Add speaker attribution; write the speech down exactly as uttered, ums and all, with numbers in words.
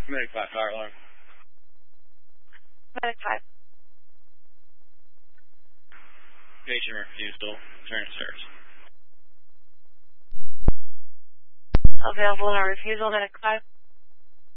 Speaker 1: Medic five, fire alarm.
Speaker 2: Medic five.
Speaker 1: Patient refusal, return to service.
Speaker 2: Available on our refusal, Medic five.